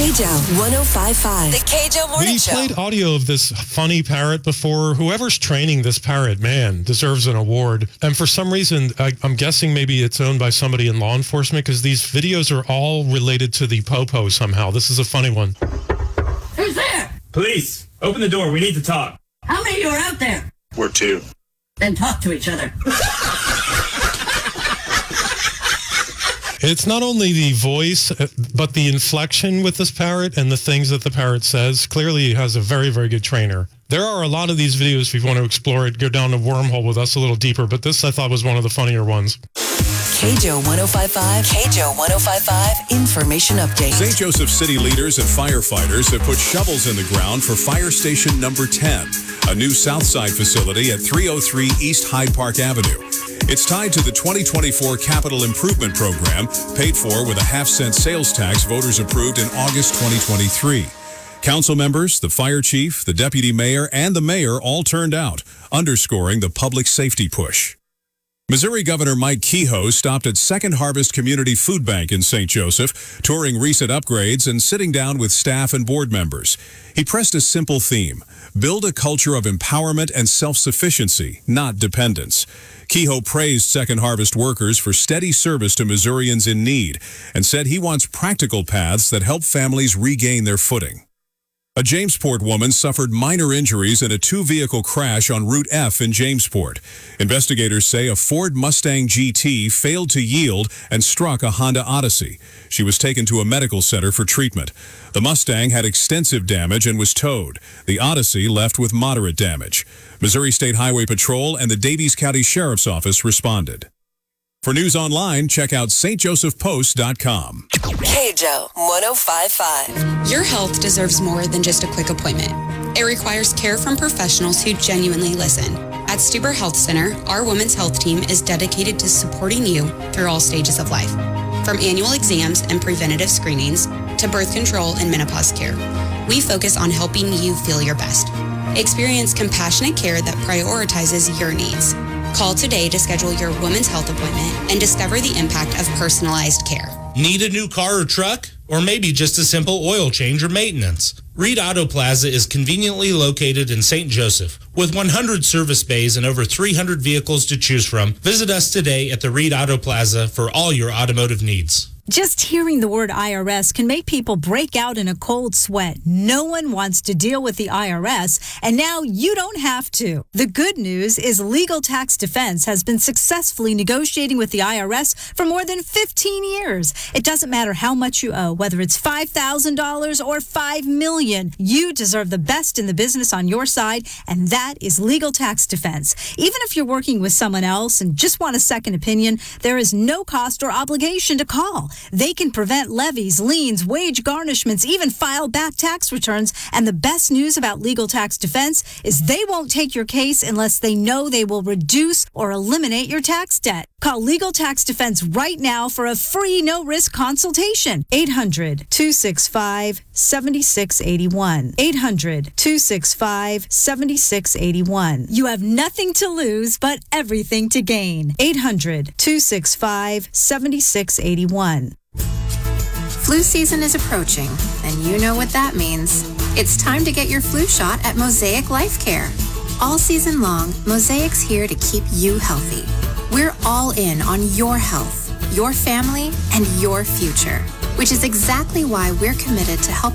KJO 105.5. The KJO Morning Show. We played audio of this funny parrot before. Whoever's training this parrot, man, deserves an award. And for some reason, I'm guessing maybe it's owned by somebody in law enforcement because these videos are all related to the Popo somehow. This is a funny one. Who's there? Police, open the door. We need to talk. How many of you are out there? We're 2. Then talk to each other. It's not only the voice, but the inflection with this parrot and the things that the parrot says. Clearly, he has a very, very good trainer. There are a lot of these videos if you want to explore it, go down the wormhole with us a little deeper, but this I thought was one of the funnier ones. KJO 105.5, KJO 105.5 Information Update. St. Joseph City leaders and firefighters have put shovels in the ground for Fire Station Number 10, a new Southside facility at 303 East Hyde Park Avenue. It's tied to the 2024 Capital Improvement Program, paid for with a half-cent sales tax voters approved in August 2023. Council members, the fire chief, the deputy mayor, and the mayor all turned out, underscoring the public safety push. Missouri Governor Mike Kehoe stopped at Second Harvest Community Food Bank in St. Joseph, touring recent upgrades and sitting down with staff and board members. He pressed a simple theme: build a culture of empowerment and self-sufficiency, not dependence. Kehoe praised Second Harvest workers for steady service to Missourians in need and said he wants practical paths that help families regain their footing. A Jamesport woman suffered minor injuries in a 2-vehicle crash on Route F in Jamesport. Investigators say a Ford Mustang GT failed to yield and struck a Honda Odyssey. She was taken to a medical center for treatment. The Mustang had extensive damage and was towed. The Odyssey left with moderate damage. Missouri State Highway Patrol and the Daviess County Sheriff's Office responded. For news online, check out stjosephpost.com. KJO 105.5. Your health deserves more than just a quick appointment. It requires care from professionals who genuinely listen. At Stuber Health Center, our women's health team is dedicated to supporting you through all stages of life. From annual exams and preventative screenings to birth control and menopause care, we focus on helping you feel your best. Experience compassionate care that prioritizes your needs. Call today to schedule your women's health appointment and discover the impact of personalized care. Need a new car or truck? Or maybe just a simple oil change or maintenance? Reed Auto Plaza is conveniently located in St. Joseph. With 100 service bays and over 300 vehicles to choose from, visit us today at the Reed Auto Plaza for all your automotive needs. Just hearing the word IRS can make people break out in a cold sweat. No one wants to deal with the IRS, and now you don't have to. The good news is Legal Tax Defense has been successfully negotiating with the IRS for more than 15 years. It doesn't matter how much you owe, whether it's $5,000 or $5 million. You deserve the best in the business on your side, and that is Legal Tax Defense. Even if you're working with someone else and just want a second opinion, there is no cost or obligation to call. They can prevent levies, liens, wage garnishments, even file back tax returns. And the best news about Legal Tax Defense is they won't take your case unless they know they will reduce or eliminate your tax debt. Call Legal Tax Defense right now for a free no-risk consultation. 800-265-7681. 800-265-7681. You have nothing to lose but everything to gain. 800-265-7681. Flu season is approaching, and you know what that means. It's time to get your flu shot at Mosaic Life Care. All season long, Mosaic's here to keep you healthy. We're all in on your health, your family, and your future, which is exactly why we're committed to help